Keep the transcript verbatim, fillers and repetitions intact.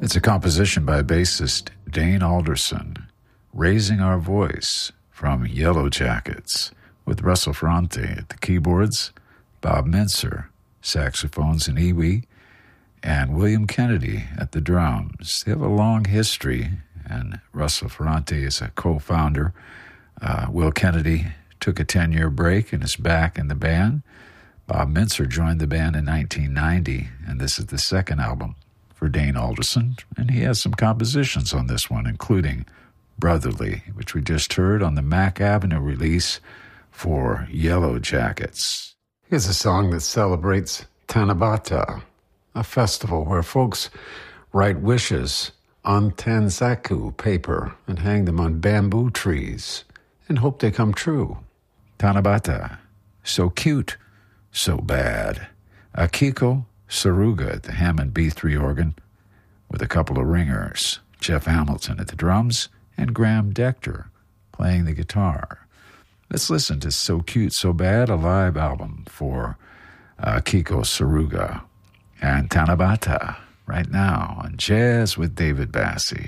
It's a composition by bassist Dane Alderson, Raising Our Voice from Yellow Jackets, with Russell Ferrante at the keyboards, Bob Mintzer, saxophones and iwi, and William Kennedy at the drums. They have a long history, and Russell Ferrante is a co-founder. Uh, Will Kennedy took a ten-year break and is back in the band. Bob Mintzer joined the band in nineteen ninety, and this is the second album for Dane Alderson, and he has some compositions on this one, including Brotherly, which we just heard on the Mack Avenue release for Yellow Jackets. Here's a song that celebrates Tanabata, a festival where folks write wishes on tanzaku paper and hang them on bamboo trees and hope they come true. Tanabata, so cute, so bad. Akiko Saruga at the Hammond B three organ with a couple of ringers, Jeff Hamilton at the drums and Graham Dector playing the guitar. Let's listen to So Cute, So Bad, a live album for uh, Kiko Saruga and Tanabata right now on Jazz with David Bassi.